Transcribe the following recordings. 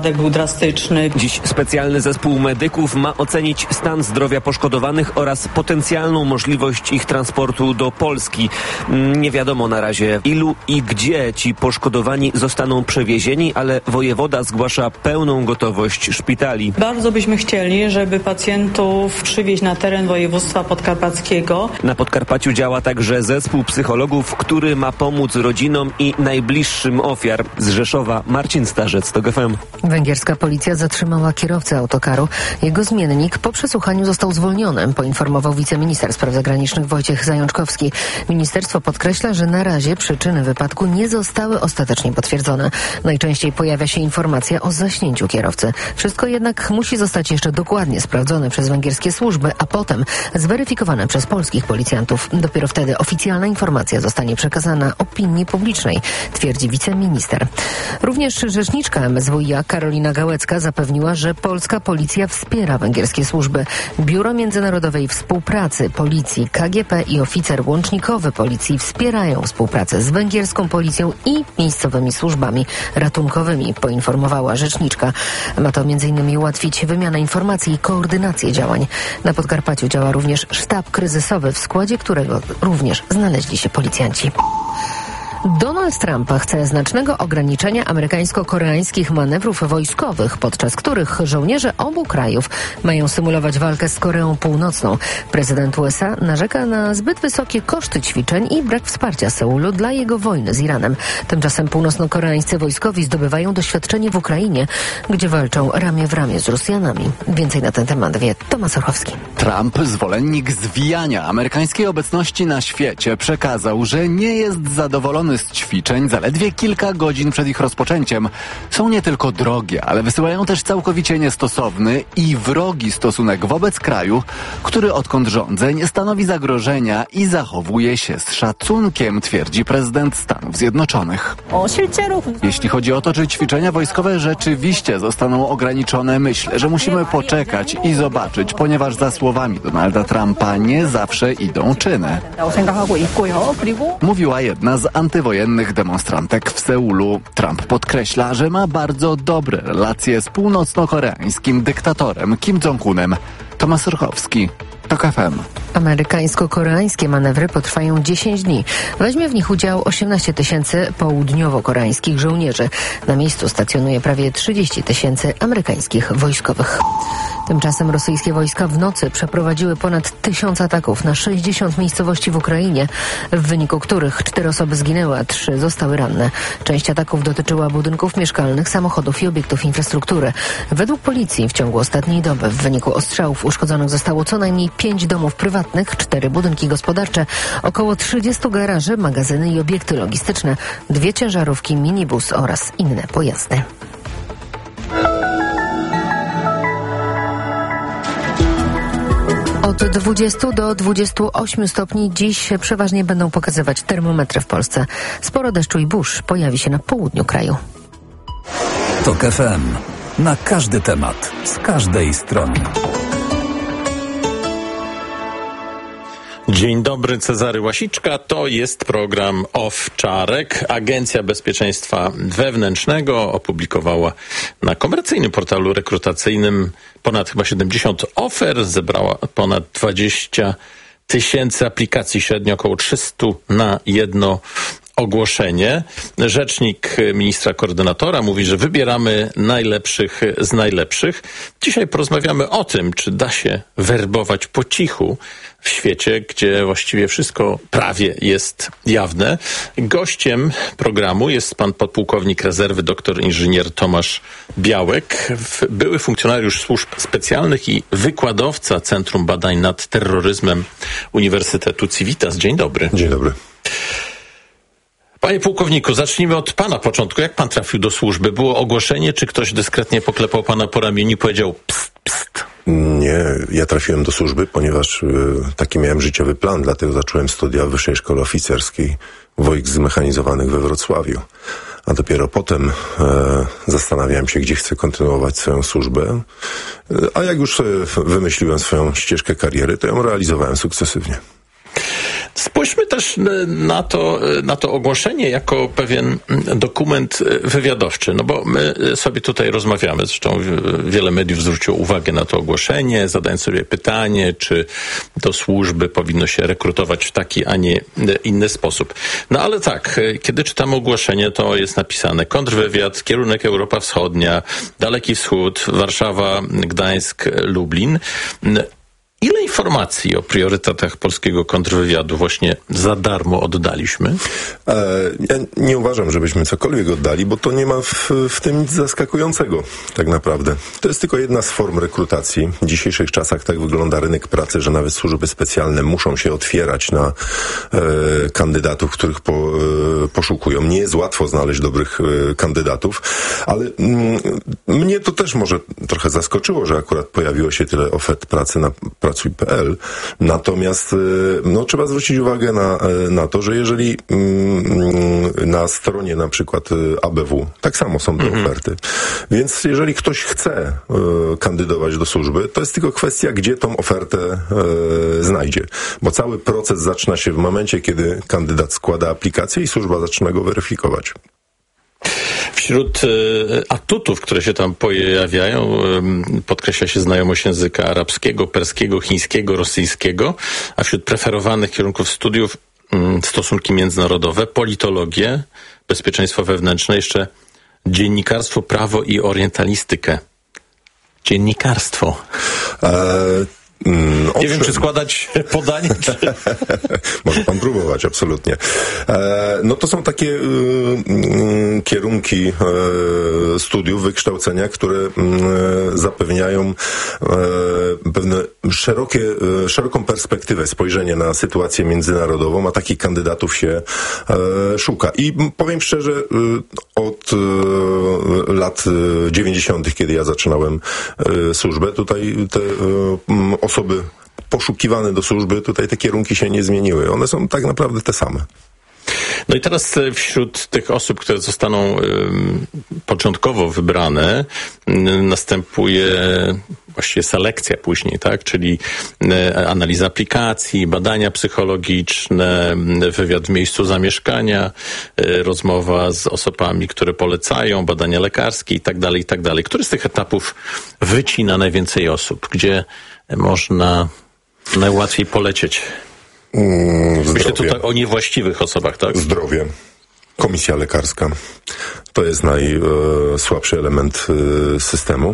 Był drastyczny. Dziś specjalny zespół medyków ma ocenić stan zdrowia poszkodowanych oraz potencjalną możliwość ich transportu do Polski. Nie wiadomo na razie, ilu i gdzie ci poszkodowani zostaną przewiezieni, ale wojewoda zgłasza pełną gotowość szpitali. Bardzo byśmy chcieli, żeby pacjentów przywieźć na teren województwa podkarpackiego. Na Podkarpaciu działa także zespół psychologów, który ma pomóc rodzinom i najbliższym ofiar. Z Rzeszowa Marcin Starzec, TOG FM. Węgierska policja zatrzymała kierowcę autokaru. Jego zmiennik po przesłuchaniu został zwolniony, poinformował wiceminister spraw zagranicznych Wojciech Zajączkowski. Ministerstwo podkreśla, że na razie przyczyny wypadku nie zostały ostatecznie potwierdzone. Najczęściej pojawia się informacja o zaśnięciu kierowcy. Wszystko jednak musi zostać jeszcze dokładnie sprawdzone przez węgierskie służby, a potem zweryfikowane przez polskich policjantów. Dopiero wtedy oficjalna informacja zostanie przekazana opinii publicznej, twierdzi wiceminister. Również rzeczniczka MSWiA Karolina Gałecka zapewniła, że polska policja wspiera węgierskie służby. Biuro Międzynarodowej Współpracy Policji, KGP i oficer łącznikowy policji wspierają współpracę z węgierską policją i miejscowymi służbami ratunkowymi, poinformowała rzeczniczka. Ma to m.in. ułatwić wymianę informacji i koordynację działań. Na Podkarpaciu działa również sztab kryzysowy, w składzie którego również znaleźli się policjanci. Donald Trump chce znacznego ograniczenia amerykańsko-koreańskich manewrów wojskowych, podczas których żołnierze obu krajów mają symulować walkę z Koreą Północną. Prezydent USA narzeka na zbyt wysokie koszty ćwiczeń i brak wsparcia Seulu dla jego wojny z Iranem. Tymczasem północno-koreańscy wojskowi zdobywają doświadczenie w Ukrainie, gdzie walczą ramię w ramię z Rosjanami. Więcej na ten temat wie Tomasz Orchowski. Trump, zwolennik zwijania amerykańskiej obecności na świecie, przekazał, że nie jest zadowolony z ćwiczeń zaledwie kilka godzin przed ich rozpoczęciem. Są nie tylko drogie, ale wysyłają też całkowicie niestosowny i wrogi stosunek wobec kraju, który odkąd rządzę nie stanowi zagrożenia i zachowuje się z szacunkiem, twierdzi prezydent Stanów Zjednoczonych. Jeśli chodzi o to, czy ćwiczenia wojskowe rzeczywiście zostaną ograniczone, myślę, że musimy poczekać i zobaczyć, ponieważ za słowami Donalda Trumpa nie zawsze idą czyny. Mówiła jedna z antywojennych demonstrantek w Seulu. Trump podkreśla, że ma bardzo dobre relacje z północno-koreańskim dyktatorem Kim Jong-unem. Tomasz Orchowski, TOG FM. Amerykańsko-koreańskie manewry potrwają 10 dni. Weźmie w nich udział 18 tysięcy południowo-koreańskich żołnierzy. Na miejscu stacjonuje prawie 30 tysięcy amerykańskich wojskowych. Tymczasem rosyjskie wojska w nocy przeprowadziły ponad 1000 ataków na 60 miejscowości w Ukrainie, w wyniku których 4 osoby zginęły, a 3 zostały ranne. Część ataków dotyczyła budynków mieszkalnych, samochodów i obiektów infrastruktury. Według policji w ciągu ostatniej doby w wyniku ostrzałów uszkodzonych zostało co najmniej 5 domów prywatnych, 4 budynki gospodarcze, około 30 garaży, magazyny i obiekty logistyczne, 2 ciężarówki, minibus oraz inne pojazdy. Od 20 do 28 stopni dziś przeważnie będą pokazywać termometry w Polsce. Sporo deszczu i burz pojawi się na południu kraju. TOG FM. Na każdy temat, z każdej strony. Dzień dobry, Cezary Łasiczka. To jest program Owczarek. Agencja Bezpieczeństwa Wewnętrznego opublikowała na komercyjnym portalu rekrutacyjnym ponad chyba 70 ofer. Zebrała ponad 20 tysięcy aplikacji, średnio około 300 na jedno ogłoszenie. Rzecznik ministra koordynatora mówi, że wybieramy najlepszych z najlepszych. Dzisiaj porozmawiamy o tym, czy da się werbować po cichu w świecie, gdzie właściwie wszystko prawie jest jawne. Gościem programu jest pan podpułkownik rezerwy dr inżynier Tomasz Białek, były funkcjonariusz służb specjalnych i wykładowca Centrum Badań nad Terroryzmem Uniwersytetu Civitas. Dzień dobry. Dzień dobry. Panie pułkowniku, zacznijmy od pana początku. Jak pan trafił do służby? Było ogłoszenie, czy ktoś dyskretnie poklepał pana po ramieniu i powiedział pst, pst? Nie, ja trafiłem do służby, ponieważ taki miałem życiowy plan, dlatego zacząłem studia w Wyższej Szkole Oficerskiej Wojsk Zmechanizowanych we Wrocławiu. A dopiero potem zastanawiałem się, gdzie chcę kontynuować swoją służbę. A jak już wymyśliłem swoją ścieżkę kariery, to ją realizowałem sukcesywnie. Spójrzmy też na to ogłoszenie jako pewien dokument wywiadowczy, no bo my sobie tutaj rozmawiamy, zresztą wiele mediów zwróciło uwagę na to ogłoszenie, zadając sobie pytanie, czy do służby powinno się rekrutować w taki, a nie inny sposób. No ale tak, kiedy czytamy ogłoszenie, to jest napisane kontrwywiad, kierunek Europa Wschodnia, Daleki Wschód, Warszawa, Gdańsk, Lublin. Ile informacji o priorytetach polskiego kontrwywiadu właśnie za darmo oddaliśmy? Ja nie uważam, żebyśmy cokolwiek oddali, bo to nie ma w tym nic zaskakującego tak naprawdę. To jest tylko jedna z form rekrutacji. W dzisiejszych czasach tak wygląda rynek pracy, że nawet służby specjalne muszą się otwierać na kandydatów, których poszukują. Nie jest łatwo znaleźć dobrych kandydatów, ale mnie to też może trochę zaskoczyło, że akurat pojawiło się tyle ofert pracy na pracuj.pl. Natomiast trzeba zwrócić uwagę na to, że jeżeli na stronie na przykład ABW tak samo są te oferty. Więc jeżeli ktoś chce kandydować do służby, to jest tylko kwestia, gdzie tą ofertę znajdzie. Bo cały proces zaczyna się w momencie, kiedy kandydat składa aplikację i służba zaczyna go weryfikować. Wśród atutów, które się tam pojawiają, podkreśla się znajomość języka arabskiego, perskiego, chińskiego, rosyjskiego, a wśród preferowanych kierunków studiów stosunki międzynarodowe, politologię, bezpieczeństwo wewnętrzne, jeszcze dziennikarstwo, prawo i orientalistykę. Dziennikarstwo. Nie wiem, czy składać podanie, czy... Może pan próbować, absolutnie. To są takie kierunki studiów, wykształcenia, które zapewniają pewne szeroką perspektywę, spojrzenie na sytuację międzynarodową, a takich kandydatów się szuka. I powiem szczerze, od lat 90., kiedy ja zaczynałem służbę, tutaj te osoby poszukiwane do służby, tutaj te kierunki się nie zmieniły. One są tak naprawdę te same. No i teraz wśród tych osób, które zostaną początkowo wybrane, następuje właściwie selekcja później, tak? Czyli analiza aplikacji, badania psychologiczne, wywiad w miejscu zamieszkania, rozmowa z osobami, które polecają, badania lekarskie i tak dalej. Który z tych etapów wycina najwięcej osób? Gdzie można najłatwiej polecieć? Myślę tutaj o niewłaściwych osobach, tak? Zdrowie. Komisja lekarska. To jest najsłabszy element systemu,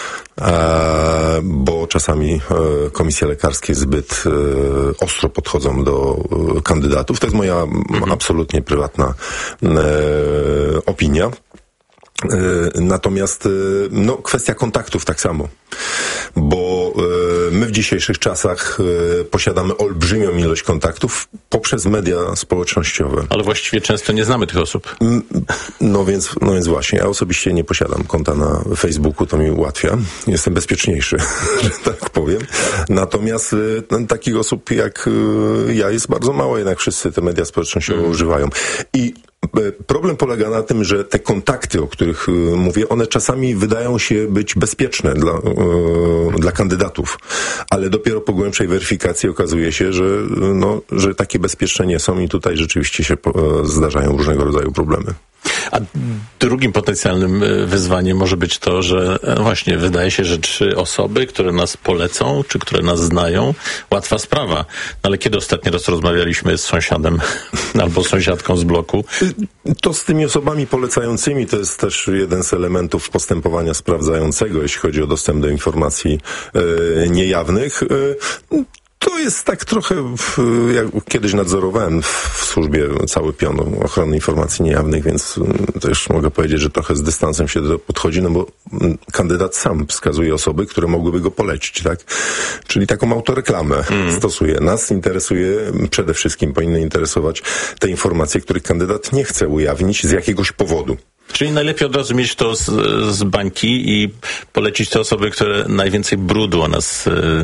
bo czasami komisje lekarskie zbyt ostro podchodzą do kandydatów. To jest moja absolutnie prywatna opinia. Natomiast kwestia kontaktów tak samo, bo my w dzisiejszych czasach posiadamy olbrzymią ilość kontaktów poprzez media społecznościowe. Ale właściwie często nie znamy tych osób. No więc właśnie, ja osobiście nie posiadam konta na Facebooku, to mi ułatwia. Jestem bezpieczniejszy, że tak powiem. Natomiast takich osób jak ja jest bardzo mało, jednak wszyscy te media społecznościowe używają. I problem polega na tym, że te kontakty, o których mówię, one czasami wydają się być bezpieczne dla kandydatów, ale dopiero po głębszej weryfikacji okazuje się, że takie bezpieczne nie są i tutaj rzeczywiście się zdarzają różnego rodzaju problemy. A drugim potencjalnym wyzwaniem może być to, że właśnie wydaje się, że 3 osoby, które nas polecą, czy które nas znają, łatwa sprawa. No ale kiedy ostatni raz rozmawialiśmy z sąsiadem albo sąsiadką z bloku? To z tymi osobami polecającymi to jest też jeden z elementów postępowania sprawdzającego, jeśli chodzi o dostęp do informacji niejawnych. To jest tak trochę, jak kiedyś nadzorowałem w służbie cały pion ochrony informacji niejawnych, więc też mogę powiedzieć, że trochę z dystansem się do tego podchodzi, bo kandydat sam wskazuje osoby, które mogłyby go polecić, tak? Czyli taką autoreklamę stosuje. Nas interesuje, przede wszystkim powinny interesować te informacje, których kandydat nie chce ujawnić z jakiegoś powodu. Czyli najlepiej od razu mieć to z bańki i polecić te osoby, które najwięcej brudu o nas...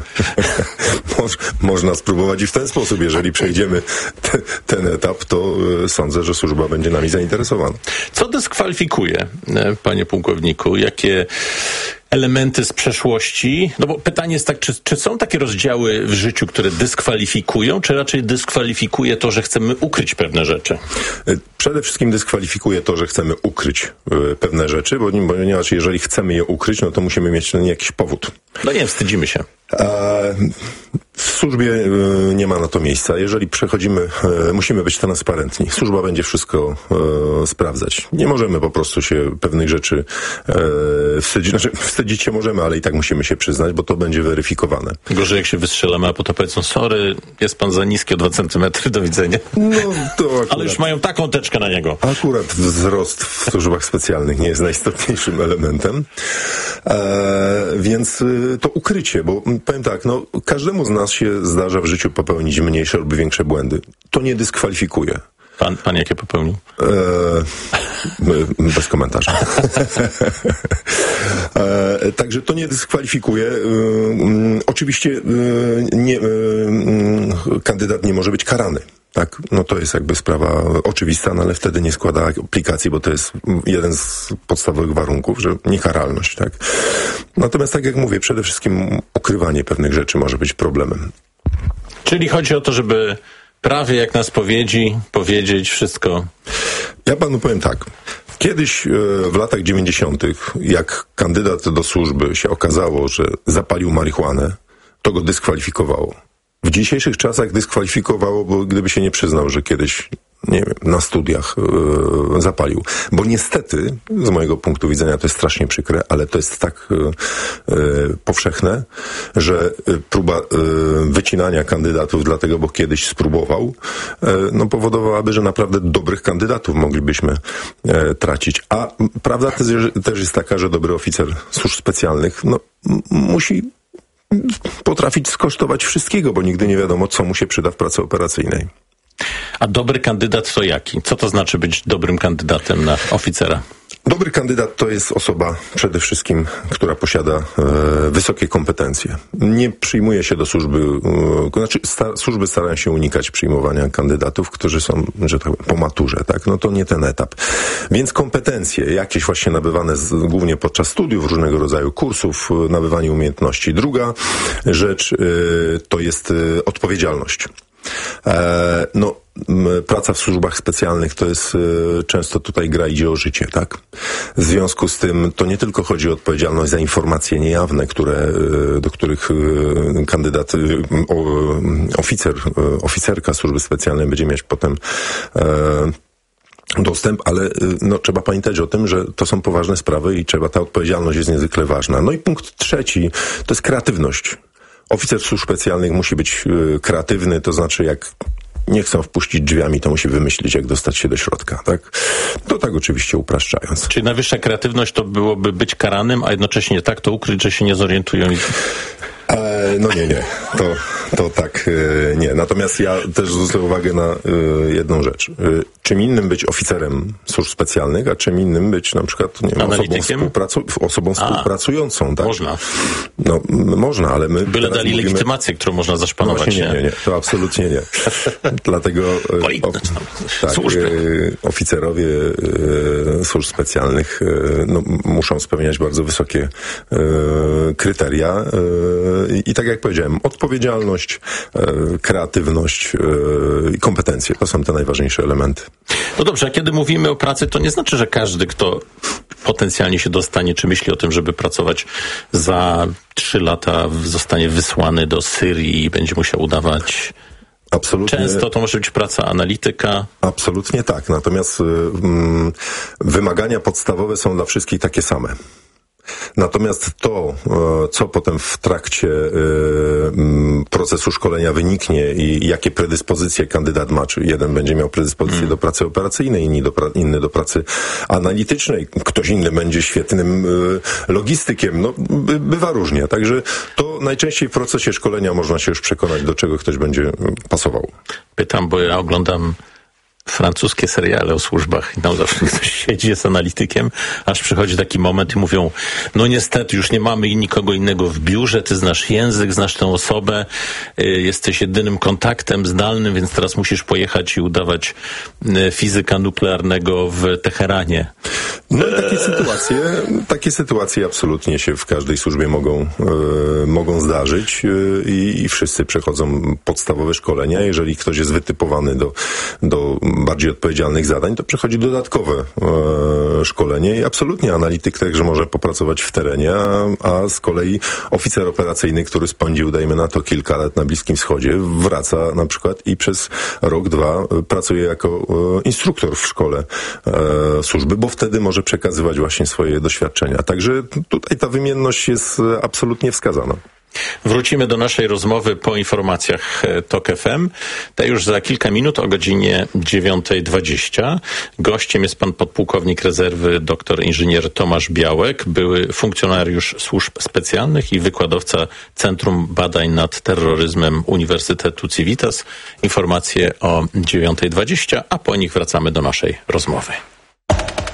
Można spróbować i w ten sposób. Jeżeli przejdziemy ten etap, to sądzę, że służba będzie nami zainteresowana. Co dyskwalifikuje, panie pułkowniku? elementy z przeszłości? No bo pytanie jest tak, czy są takie rozdziały w życiu, które dyskwalifikują, czy raczej dyskwalifikuje to, że chcemy ukryć pewne rzeczy? Przede wszystkim dyskwalifikuje to, że chcemy ukryć pewne rzeczy, ponieważ jeżeli chcemy je ukryć, no to musimy mieć jakiś powód. No nie, wstydzimy się. W służbie nie ma na to miejsca. Jeżeli przechodzimy, musimy być transparentni. Służba będzie wszystko sprawdzać. Nie możemy po prostu się pewnych rzeczy wstydzić. Znaczy, wstydzić się możemy, ale i tak musimy się przyznać, bo to będzie weryfikowane. Gorzej jak się wystrzelamy, a potem powiedzą, sorry, jest pan za niski o 2 centymetry, do widzenia. No, to akurat, ale już mają taką teczkę na niego. Akurat wzrost w służbach specjalnych nie jest najistotniejszym elementem. Więc to ukrycie, bo powiem tak, no każdemu z nas się zdarza w życiu popełnić mniejsze lub większe błędy. To nie dyskwalifikuje. Pan jakie popełnił? Bez komentarza. Także to nie dyskwalifikuje. Oczywiście kandydat nie może być karany. Tak, no to jest jakby sprawa oczywista, no ale wtedy nie składa aplikacji, bo to jest jeden z podstawowych warunków, że niekaralność, tak. Natomiast tak jak mówię, przede wszystkim ukrywanie pewnych rzeczy może być problemem. Czyli chodzi o to, żeby prawie jak na spowiedzi powiedzieć wszystko. Ja panu powiem tak. Kiedyś w latach 90., jak kandydat do służby się okazało, że zapalił marihuanę, to go dyskwalifikowało. W dzisiejszych czasach dyskwalifikowało, bo gdyby się nie przyznał, że kiedyś, nie wiem, na studiach zapalił. Bo niestety, z mojego punktu widzenia, to jest strasznie przykre, ale to jest tak powszechne, że próba wycinania kandydatów dlatego, bo kiedyś spróbował, no powodowałaby, że naprawdę dobrych kandydatów moglibyśmy tracić. A prawda też jest taka, że dobry oficer służb specjalnych, no musi potrafić skosztować wszystkiego, bo nigdy nie wiadomo, co mu się przyda w pracy operacyjnej. A dobry kandydat to jaki? Co to znaczy być dobrym kandydatem na oficera? Dobry kandydat to jest osoba przede wszystkim, która posiada wysokie kompetencje. Nie przyjmuje się do służby, służby starają się unikać przyjmowania kandydatów, którzy są, że tak po maturze, tak? No to nie ten etap. Więc kompetencje, jakieś właśnie nabywane głównie podczas studiów, różnego rodzaju kursów, nabywanie umiejętności. Druga rzecz to jest odpowiedzialność. Praca w służbach specjalnych to jest często tutaj idzie o życie, tak? W związku z tym to nie tylko chodzi o odpowiedzialność za informacje niejawne, do których kandydat, oficerka służby specjalnej będzie mieć potem dostęp, ale trzeba pamiętać o tym, że to są poważne sprawy i ta odpowiedzialność jest niezwykle ważna. No i punkt trzeci to jest kreatywność. Oficer służb specjalnych musi być kreatywny, to znaczy jak nie chcą wpuścić drzwiami, to musi wymyślić, jak dostać się do środka, tak? To tak oczywiście upraszczając. Czyli najwyższa kreatywność to byłoby być karanym, a jednocześnie tak to ukryć, że się nie zorientują. No nie. To tak nie. Natomiast ja też zwrócę uwagę na jedną rzecz. Czym innym być oficerem służb specjalnych, a czym innym być na przykład, nie wiem, osobą współpracującą, tak? Można. No, można, ale my... Byle dali legitymację, którą można zaszpanować. No nie. To absolutnie nie. Dlatego oficerowie służb specjalnych muszą spełniać bardzo wysokie kryteria i tak jak powiedziałem, odpowiedzialność, kreatywność i kompetencje. To są te najważniejsze elementy. No dobrze, a kiedy mówimy o pracy, to nie znaczy, że każdy, kto potencjalnie się dostanie, czy myśli o tym, żeby pracować za 3 lata, zostanie wysłany do Syrii i będzie musiał udawać... Absolutnie. Często to może być praca analityka. Absolutnie tak. Natomiast wymagania podstawowe są dla wszystkich takie same. Natomiast to, co potem w trakcie procesu szkolenia wyniknie i jakie predyspozycje kandydat ma, czy jeden będzie miał predyspozycję do pracy operacyjnej, inny do pracy analitycznej, ktoś inny będzie świetnym logistykiem, bywa różnie. Także to najczęściej w procesie szkolenia można się już przekonać, do czego ktoś będzie pasował. Pytam, bo ja oglądam francuskie seriale o służbach i tam zawsze ktoś siedzi, jest analitykiem, aż przychodzi taki moment i mówią, no niestety już nie mamy nikogo innego w biurze, ty znasz język, znasz tę osobę, jesteś jedynym kontaktem zdalnym, więc teraz musisz pojechać i udawać fizyka nuklearnego w Teheranie. No i takie sytuacje absolutnie się w każdej służbie mogą zdarzyć i wszyscy przechodzą podstawowe szkolenia. Jeżeli ktoś jest wytypowany do bardziej odpowiedzialnych zadań, to przechodzi dodatkowe szkolenie i absolutnie analityk także może popracować w terenie, a z kolei oficer operacyjny, który spędził, dajmy na to, kilka lat na Bliskim Wschodzie, wraca na przykład i przez rok, dwa pracuje jako instruktor w szkole służby, bo wtedy może przekazywać właśnie swoje doświadczenia. Także tutaj ta wymienność jest absolutnie wskazana. Wrócimy do naszej rozmowy po informacjach TOK FM. To już za kilka minut o godzinie 9:20. Gościem jest pan podpułkownik rezerwy dr inżynier Tomasz Białek, były funkcjonariusz służb specjalnych i wykładowca Centrum Badań nad Terroryzmem Uniwersytetu Civitas. Informacje o 9:20, a po nich wracamy do naszej rozmowy.